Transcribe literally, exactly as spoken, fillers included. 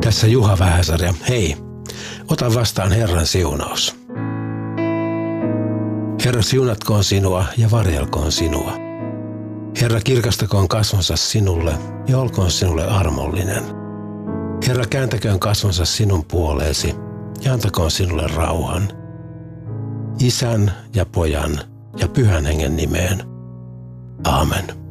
Tässä Juha Vähäsarja. Hei, ota vastaan Herran siunaus. Herra siunatkoon sinua ja varjelkoon sinua. Herra kirkastakoon kasvonsa sinulle ja olkoon sinulle armollinen. Herra kääntäköön kasvonsa sinun puoleesi ja antakoon sinulle rauhan. Isän ja Pojan ja Pyhän Hengen nimeen. Aamen.